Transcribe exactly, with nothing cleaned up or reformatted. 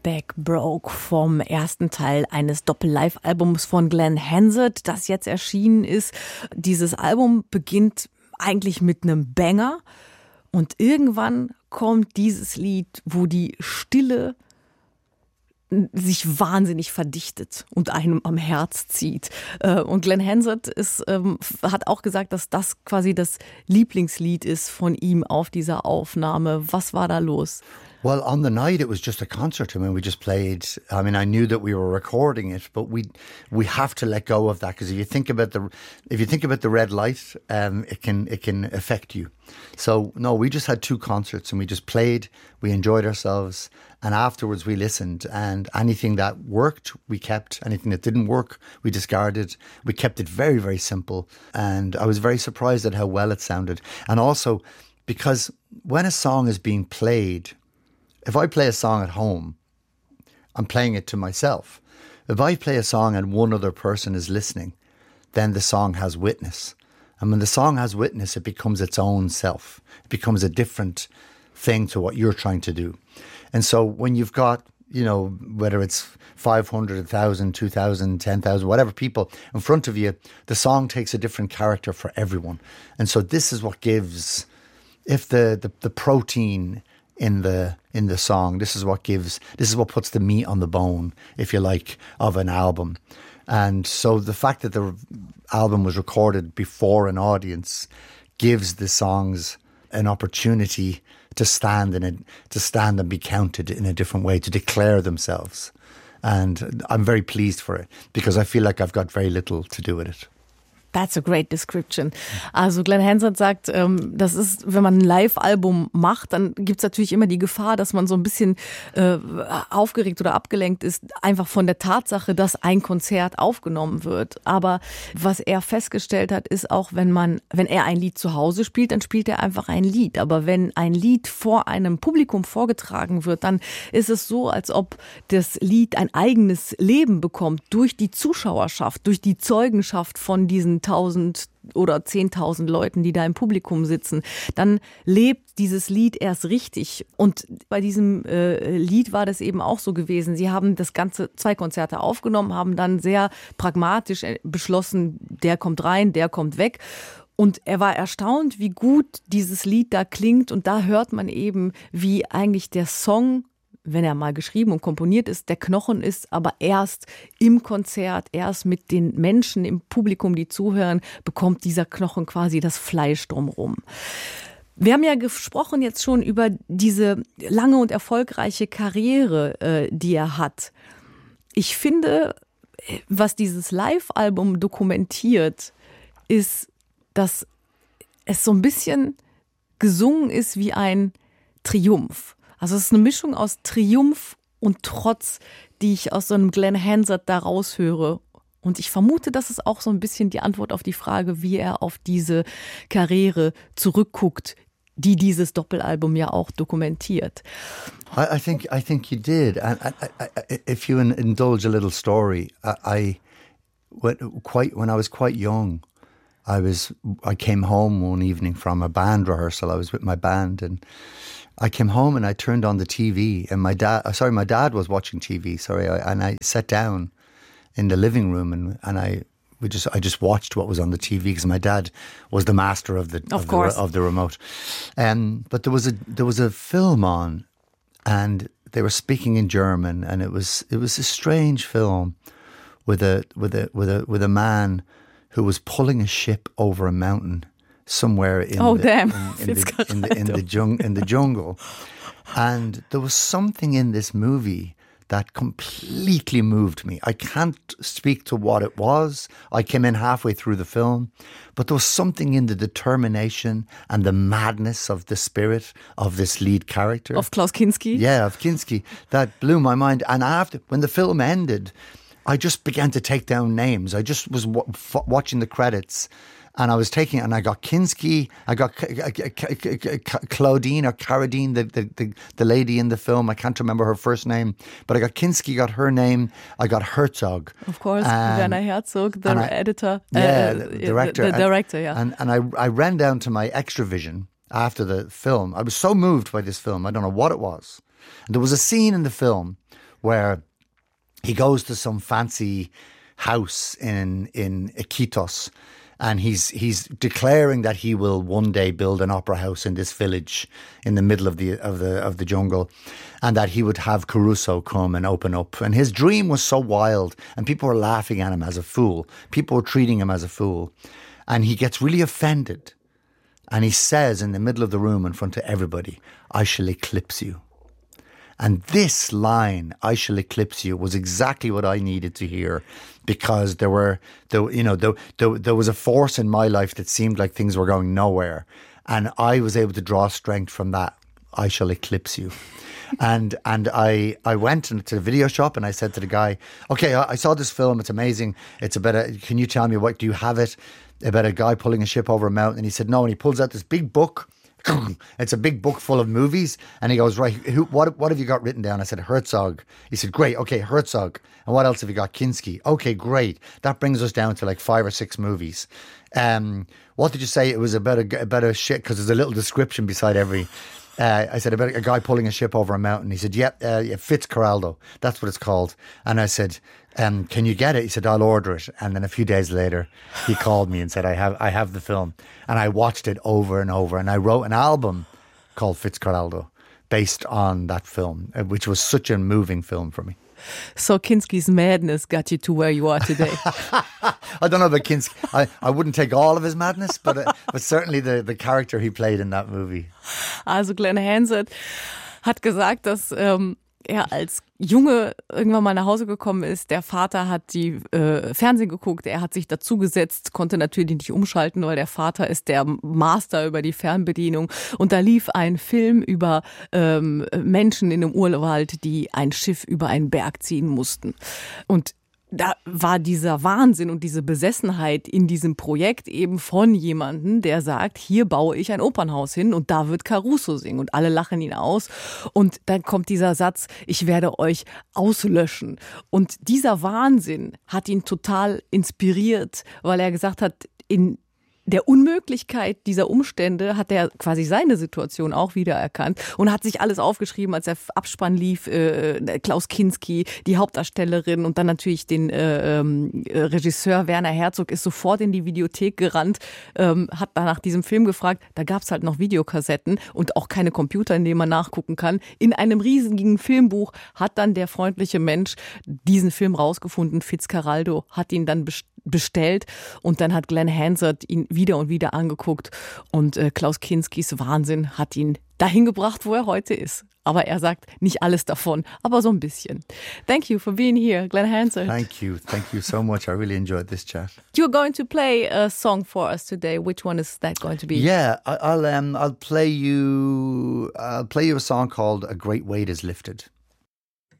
Back Broke vom ersten Teil eines Doppel-Live-Albums von Glenn Hansard, das jetzt erschienen ist. Dieses Album beginnt eigentlich mit einem Banger und irgendwann kommt dieses Lied, wo die Stille sich wahnsinnig verdichtet und einem am Herz zieht. Und Glenn Hansard ist, hat auch gesagt, dass das quasi das Lieblingslied ist von ihm auf dieser Aufnahme. Was war da los? Well, on the night, it was just a concert. I mean, we just played. I mean, I knew that we were recording it, but we we have to let go of that because if you think about the if you think about the red light, um, it can it can affect you. So no, we just had two concerts and we just played. We enjoyed ourselves, and afterwards we listened. And anything that worked, we kept. Anything that didn't work, we discarded. We kept it very very simple, and I was very surprised at how well it sounded. And also, because when a song is being played. If I play a song at home, I'm playing it to myself. If I play a song and one other person is listening, then the song has witness. And when the song has witness, it becomes its own self. It becomes a different thing to what you're trying to do. And so when you've got, you know, whether it's five hundred, one thousand, two thousand, ten thousand, whatever people in front of you, the song takes a different character for everyone. And so this is what gives, if the, the, the protein in the in the song, this is what gives, this is what puts the meat on the bone, if you like, of an album. And so the fact that the album was recorded before an audience gives the songs an opportunity to stand in a, to stand and be counted in a different way, to declare themselves. And I'm very pleased for it because I feel like I've got very little to do with it. That's a great description. Also Glenn Hansard sagt, ähm, das ist, wenn man ein Live-Album macht, dann gibt's natürlich immer die Gefahr, dass man so ein bisschen äh, aufgeregt oder abgelenkt ist, einfach von der Tatsache, dass ein Konzert aufgenommen wird. Aber was er festgestellt hat, ist auch, wenn man, wenn er ein Lied zu Hause spielt, dann spielt er einfach ein Lied. Aber wenn ein Lied vor einem Publikum vorgetragen wird, dann ist es so, als ob das Lied ein eigenes Leben bekommt durch die Zuschauerschaft, durch die Zeugenschaft von diesen tausend oder zehntausend Leuten, die da im Publikum sitzen, dann lebt dieses Lied erst richtig. Und bei diesem äh, Lied war das eben auch so gewesen. Sie haben das Ganze, zwei Konzerte aufgenommen, haben dann sehr pragmatisch beschlossen, der kommt rein, der kommt weg. Und er war erstaunt, wie gut dieses Lied da klingt. Und da hört man eben, wie eigentlich der Song, wenn er mal geschrieben und komponiert ist, der Knochen ist, aber erst im Konzert, erst mit den Menschen im Publikum, die zuhören, bekommt dieser Knochen quasi das Fleisch drumherum. Wir haben ja gesprochen jetzt schon über diese lange und erfolgreiche Karriere, äh, die er hat. Ich finde, was dieses Live-Album dokumentiert, ist, dass es so ein bisschen gesungen ist wie ein Triumph. Also es ist eine Mischung aus Triumph und Trotz, die ich aus so einem Glenn Hansard da raushöre. Und ich vermute, das ist auch so ein bisschen die Antwort auf die Frage, wie er auf diese Karriere zurückguckt, die dieses Doppelalbum ja auch dokumentiert. I, I think I think you did. And I, I, if you indulge a little story, I, I quite when I was quite young, I was I came home one evening from a band rehearsal. I was with my band and I came home and I turned on the T V and my dad, sorry, my dad was watching T V, sorry, and I sat down in the living room and, and I we just I just watched what was on the T V because my dad was the master of the of, of, course. the, of the remote. Um, but there was a there was a film on and they were speaking in German and it was it was a strange film with a with a with a with a man who was pulling a ship over a mountain. Somewhere in oh, the, damn. in, in, the, in, the, in, the jung, in the jungle. And there was something in this movie that completely moved me. I can't speak to what it was. I came in halfway through the film, but there was something in the determination and the madness of the spirit of this lead character. Of Klaus Kinski? Yeah, of Kinski. That blew my mind. And after, when the film ended, I just began to take down names. I just was w- f- watching the credits. And I was taking it, and I got Kinski, I got Claudine or Caradine, the, the, the, the lady in the film. I can't remember her first name, but I got Kinski, got her name. I got Herzog. Of course, um, Werner Herzog, the I, editor. Yeah, uh, the, the director. The, the director, yeah. And, and I, I ran down to my Extravision after the film. I was so moved by this film. I don't know what it was. And there was a scene in the film where he goes to some fancy house in in Iquitos, and he's he's declaring that he will one day build an opera house in this village in the middle of the of the of the jungle, and that he would have Caruso come and open up. And his dream was so wild, and people were laughing at him as a fool. People were treating him as a fool, and he gets really offended, and he says in the middle of the room in front of everybody, "I shall eclipse you." And this line, "I shall eclipse you," was exactly what I needed to hear, because there were, there, you know, there, there, there was a force in my life that seemed like things were going nowhere. And I was able to draw strength from that. "I shall eclipse you." and and I I went into the video shop and I said to the guy, "Okay, I, I saw this film. It's amazing. It's about a, can you tell me what, do you have it? About a guy pulling a ship over a mountain?" And he said, "No." And he pulls out this big book. It's a big book full of movies, and he goes, "Right, who, what, what have you got written down?" I said, "Herzog." He said, "Great, okay, Herzog. And what else have you got?" "Kinski." "Okay, great. That brings us down to like five or six movies. Um, what did you say? It was about a about a shit, because there's a little description beside every." Uh, I said, "About a guy pulling a ship over a mountain." He said, "Yep, yeah, uh, yeah, Fitzcarraldo. That's what it's called." And I said, um, "Can you get it?" He said, "I'll order it." And then a few days later, he called me and said, "I have, I have the film." And I watched it over and over. And I wrote an album called Fitzcarraldo based on that film, which was such a moving film for me. So Kinski's madness got you to where you are today. I don't know about Kinski. I, I wouldn't take all of his madness, but uh, but certainly the, the character he played in that movie. Also Glenn Hansard hat gesagt, dass ähm, er als Junge irgendwann mal nach Hause gekommen ist. Der Vater hat die äh, Fernsehen geguckt, er hat sich dazugesetzt, konnte natürlich nicht umschalten, weil der Vater ist der Master über die Fernbedienung. Und da lief ein Film über ähm, Menschen in einem Urwald, die ein Schiff über einen Berg ziehen mussten. Und da war dieser Wahnsinn und diese Besessenheit in diesem Projekt eben von jemandem, der sagt, hier baue ich ein Opernhaus hin und da wird Caruso singen, und alle lachen ihn aus. Und dann kommt dieser Satz, ich werde euch auslöschen. Und dieser Wahnsinn hat ihn total inspiriert, weil er gesagt hat, in der Unmöglichkeit dieser Umstände hat er quasi seine Situation auch wiedererkannt und hat sich alles aufgeschrieben, als der Abspann lief, äh, Klaus Kinski, die Hauptdarstellerin, und dann natürlich den äh, äh, Regisseur Werner Herzog ist sofort in die Videothek gerannt, ähm, hat dann nach diesem Film gefragt. Da gab es halt noch Videokassetten und auch keine Computer, in denen man nachgucken kann. In einem riesigen Filmbuch hat dann der freundliche Mensch diesen Film rausgefunden. Fitzcarraldo hat ihn dann bestellt. bestellt und dann hat Glenn Hansard ihn wieder und wieder angeguckt und äh, Klaus Kinskis Wahnsinn hat ihn dahin gebracht, wo er heute ist. Aber er sagt nicht alles davon, aber so ein bisschen. Thank you for being here, Glenn Hansard. Thank you. Thank you so much. I really enjoyed this chat. You're going to play a song for us today. Which one is that going to be? Yeah, I, I'll um, I'll play you I'll play you a song called "A Great Weight Is Lifted."